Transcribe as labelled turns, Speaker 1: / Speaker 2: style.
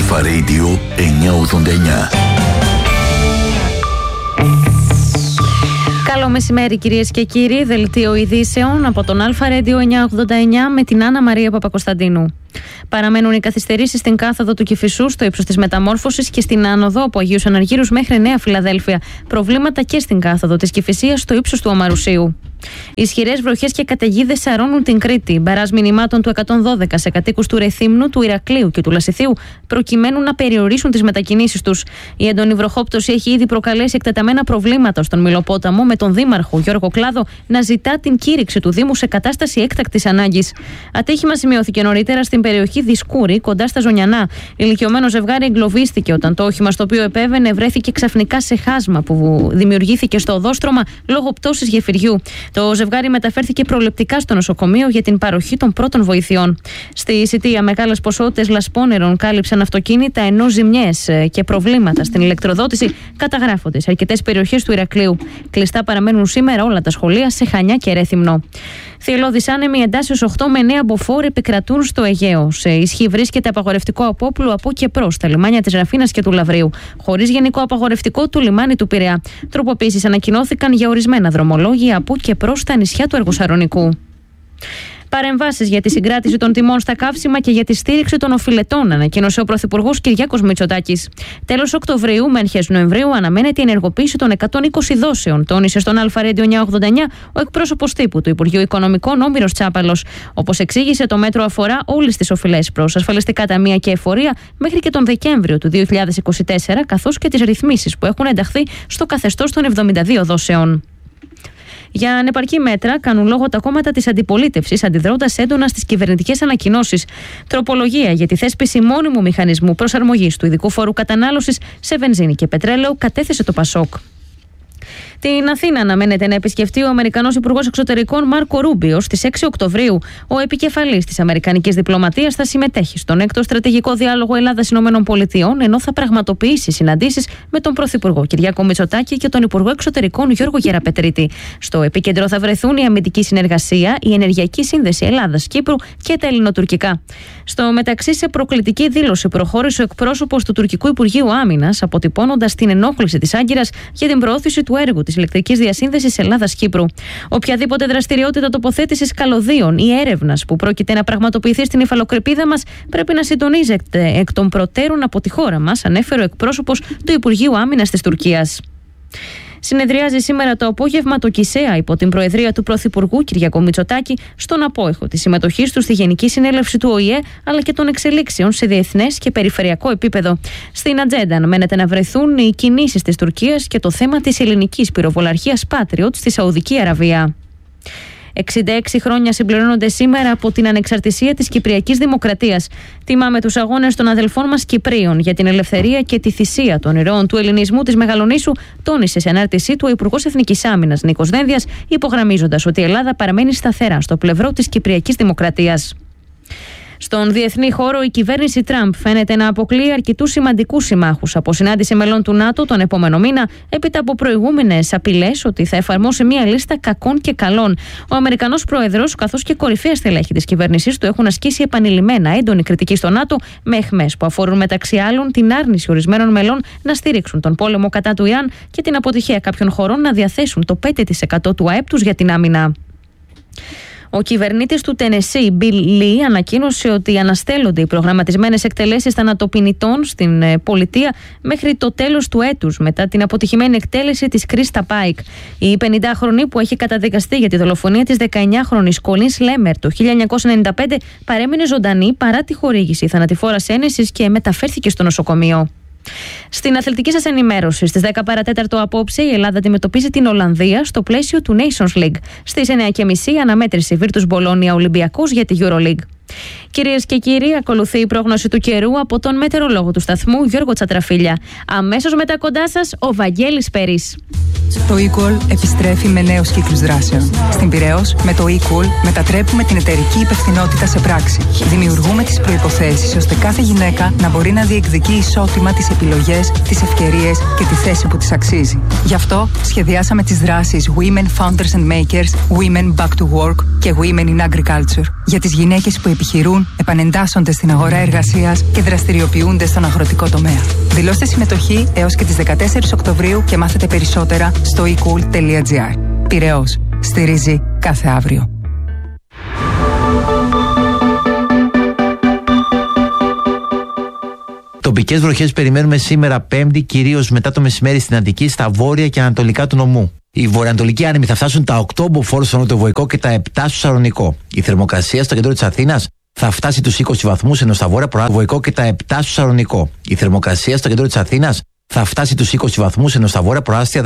Speaker 1: Αλφα Radio 989.
Speaker 2: Καλό μεσημέρι κυρίες και κύριοι, δελτίο ειδήσεων από τον Αλφα Radio 989 με την Άννα Μαρία Παπακοσταντίνου. Παραμένουν οι καθυστερήσεις στην κάθοδο του Κηφισού στο ύψος της Μεταμόρφωσης και στην άνοδο από Αγίους Αναργύρους μέχρι Νέα Φιλαδέλφια. Προβλήματα και στην κάθοδο της Κηφισίας στο ύψος του Αμαρουσίου. Ισχυρές βροχές και καταιγίδες σαρώνουν την Κρήτη. Μπαράζ μηνυμάτων του 112 σε κατοίκους του Ρεθύμνου, του Ηρακλείου και του Λασιθίου, προκειμένου να περιορίσουν τις μετακινήσεις τους. Η έντονη βροχόπτωση έχει ήδη προκαλέσει εκτεταμένα προβλήματα στον Μυλοπόταμο, με τον Δήμαρχο Γιώργο Κλάδο να ζητά την κήρυξη του Δήμου σε κατάσταση έκτακτης ανάγκης. Ατύχημα σημειώθηκε νωρίτερα στην περιοχή Δισκούρη, κοντά στα Ζωνιανά. Ηλικιωμένο ζευγάρι εγκλωβίστηκε όταν το όχημα στο οποίο επέβαινε βρέθηκε ξαφνικά σε χάσμα που δημιουργήθηκε στο οδόστρωμα λόγω πτώσης γεφυριού. Το ζευγάρι μεταφέρθηκε προληπτικά στο νοσοκομείο για την παροχή των πρώτων βοηθειών. Στη Σιτία, μεγάλες ποσότητες λασπόνερων κάλυψαν αυτοκίνητα, ενώ ζημιές και προβλήματα στην ηλεκτροδότηση καταγράφονται σε αρκετές περιοχές του Ηρακλείου. Κλειστά παραμένουν σήμερα όλα τα σχολεία σε Χανιά και Ρέθυμνο. Θυελλώδης άνεμοι εντάσεις 8 με 9 μποφόρ επικρατούν στο Αιγαίο. Σε ισχύ βρίσκεται απαγορευτικό απόπλου από και προς τα λιμάνια της Ραφίνας και του Λαβρίου, χωρίς γενικό απαγορευτικό του λιμάνι του Πειραιά. Τροποποίησεις ανακοινώθηκαν για ορισμένα δρομολόγια από και προς τα νησιά του Αργοσαρονικού. Παρεμβάσεις για τη συγκράτηση των τιμών στα καύσιμα και για τη στήριξη των οφειλετών, ανακοίνωσε ο Πρωθυπουργός Κυριάκος Μητσοτάκης. Τέλος Οκτωβρίου με αρχές Νοεμβρίου αναμένεται η ενεργοποίηση των 120 δόσεων, τόνισε στον Αλφα Radio 989 ο εκπρόσωπος τύπου του Υπουργείου Οικονομικών Όμηρος Τσάπαλος. Όπως εξήγησε, το μέτρο αφορά όλες τις οφειλές προς ασφαλιστικά ταμεία και εφορία μέχρι και τον Δεκέμβριο του 2024, καθώς και τις ρυθμίσεις που έχουν ενταχθεί στο καθεστώς των 72 δόσεων. Για ανεπαρκή μέτρα κάνουν λόγο τα κόμματα της αντιπολίτευσης, αντιδρώντας έντονα στις κυβερνητικές ανακοινώσεις. Τροπολογία για τη θέσπιση μόνιμου μηχανισμού προσαρμογής του ειδικού φόρου κατανάλωσης σε βενζίνη και πετρέλαιο κατέθεσε το ΠΑΣΟΚ. Την Αθήνα αναμένεται να επισκεφτεί ο Αμερικανός Υπουργός Εξωτερικών Μάρκο Ρούμπιο στις 6 Οκτωβρίου. Ο επικεφαλής της Αμερικανικής Διπλωματίας θα συμμετέχει στον έκτο στρατηγικό διάλογο Ελλάδα-ΗΠΑ, ενώ θα πραγματοποιήσει συναντήσεις με τον Πρωθυπουργό Κυριάκο Μητσοτάκη και τον Υπουργό Εξωτερικών Γιώργο Γεραπετρίτη. Στο επίκεντρο θα βρεθούν η αμυντική συνεργασία, η ενεργειακή σύνδεση Ελλάδας-Κύπρου και τα ελληνοτουρκικά. Στο μεταξύ, σε προκλητική δήλωση προχώρησε ο εκπρόσωπος του Τουρκικού Υπουργείου Άμυνας, αποτυπώνοντας την ενόχληση της Άγκυρας για την προώθηση του έργου της ηλεκτρικής διασύνδεσης Ελλάδας-Κύπρου. Οποιαδήποτε δραστηριότητα τοποθέτησης καλωδίων ή έρευνας που πρόκειται να πραγματοποιηθεί στην υφαλοκρηπίδα μας πρέπει να συντονίζεται εκ των προτέρων από τη χώρα μας, ανέφερε ο εκπρόσωπος του Υπουργείου Άμυνας της Τουρκίας. Συνεδριάζει σήμερα το απόγευμα το ΚΙΣΕΑ υπό την προεδρία του Πρωθυπουργού Κυριάκο Μητσοτάκη, στον απόϊχο της συμμετοχής του στη Γενική Συνέλευση του ΟΗΕ αλλά και των εξελίξεων σε διεθνές και περιφερειακό επίπεδο. Στην ατζέντα αναμένεται να βρεθούν οι κινήσεις της Τουρκίας και το θέμα της ελληνικής πυροβολαρχίας Patriot στη Σαουδική Αραβία. 66 χρόνια συμπληρώνονται σήμερα από την ανεξαρτησία της Κυπριακής Δημοκρατίας. Τιμάμε τους αγώνες των αδελφών μας Κυπρίων για την ελευθερία και τη θυσία των ηρώων του ελληνισμού της Μεγαλονήσου, τόνισε σε ανάρτησή του ο Υπουργός Εθνικής Άμυνας Νίκος Δένδιας, υπογραμμίζοντας ότι η Ελλάδα παραμένει σταθερά στο πλευρό της Κυπριακής Δημοκρατίας. Στον διεθνή χώρο, η κυβέρνηση Τραμπ φαίνεται να αποκλείει αρκετούς σημαντικούς συμμάχους από συνάντηση μελών του ΝΑΤΟ τον επόμενο μήνα, έπειτα από προηγούμενες απειλές ότι θα εφαρμόσει μια λίστα κακών και καλών. Ο Αμερικανός Πρόεδρος, καθώς και κορυφαία στελέχη της κυβέρνησής του, έχουν ασκήσει επανειλημμένα έντονη κριτική στο ΝΑΤΟ, με αιχμές που αφορούν μεταξύ άλλων την άρνηση ορισμένων μελών να στηρίξουν τον πόλεμο κατά του Ιράν και την αποτυχία κάποιων χωρών να διαθέσουν το 5% του ΑΕΠ τους για την άμυνα. Ο κυβερνήτης του Τενεσί, Μπιλ Λί, ανακοίνωσε ότι αναστέλλονται οι προγραμματισμένες εκτελέσεις θανατοποιητών στην πολιτεία μέχρι το τέλος του έτους, μετά την αποτυχημένη εκτέλεση της Κρίστα Πάικ. Η 50χρονη, που έχει καταδικαστεί για τη δολοφονία της 19χρονης Κολίν Σλέμερ το 1995, παρέμεινε ζωντανή παρά τη χορήγηση θανατηφόρας ένεσης και μεταφέρθηκε στο νοσοκομείο. Στην αθλητική σας ενημέρωση, στις 10 παρατέταρτο απόψε, η Ελλάδα αντιμετωπίζει την Ολλανδία στο πλαίσιο του Nations League. Στις 9:30 αναμέτρηση Virtus Bologna Ολυμπιακός για τη EuroLeague. Κυρίες και κύριοι, ακολουθεί η πρόγνωση του καιρού από τον μετεωρολόγο του σταθμού Γιώργο Τσατραφίλια. Αμέσως μετά κοντά σας ο Βαγγέλης Περής.
Speaker 3: Το eCall επιστρέφει με νέους κύκλους δράσεων. Στην Πειραιώς, με το eCall μετατρέπουμε την εταιρική υπευθυνότητα σε πράξη. Δημιουργούμε τις προϋποθέσεις ώστε κάθε γυναίκα να μπορεί να διεκδικεί ισότιμα τις επιλογές, τις ευκαιρίες και τη θέση που της αξίζει. Γι' αυτό σχεδιάσαμε τις δράσεις Women Founders and Makers, Women Back to Work και Women in Agriculture για τις γυναίκες που επιχειρούν, επανεντάσσονται στην αγορά εργασίας και δραστηριοποιούνται στον αγροτικό τομέα. Δηλώστε συμμετοχή έως και τις 14 Οκτωβρίου και μάθετε περισσότερα στο ecool.gr. Πειραιώς. Στηρίζει κάθε αύριο.
Speaker 4: Τοπικές βροχές περιμένουμε σήμερα Πέμπτη, κυρίως μετά το μεσημέρι στην Αττική, στα βόρεια και ανατολικά του νομού. Οι βορειοανατολικοί άνεμοι θα φτάσουν τα 8 μποφόρ στο νοτιοβοϊκό και τα 7 στο Σαλονικό. Η θερμοκρασία στο κέντρο της Αθήνας θα φτάσει τους 20 βαθμούς, ενώ στα βόρεια προάστια και τα 7 στο Σαλονικό. Η θερμοκρασία στο κέντρο της Αθήνας θα φτάσει τους 20 βαθμούς, ενώ στα βόρεια προάστια